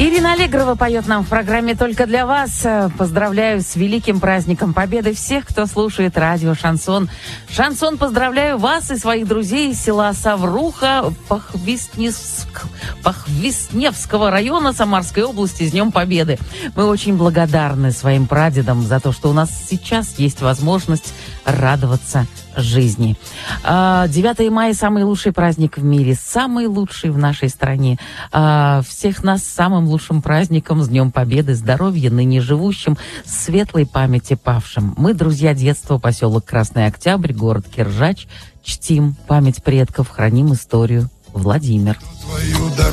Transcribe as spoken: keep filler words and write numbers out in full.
Ирина Аллегрова поет нам в программе «Только для вас». Поздравляю с великим праздником Победы всех, кто слушает радио «Шансон». «Шансон», поздравляю вас и своих друзей из села Савруха Похвистневск... Похвистневского района Самарской области с Днем Победы. Мы очень благодарны своим прадедам за то, что у нас сейчас есть возможность радоваться жизни. девятое мая – самый лучший праздник в мире, самый лучший в нашей стране. Всех нас с самым лучшим праздником, с Днем Победы, здоровья ныне живущим, светлой памяти павшим. Мы друзья детства, поселок Красный Октябрь, город Киржач. Чтим память предков, храним историю. Владимир.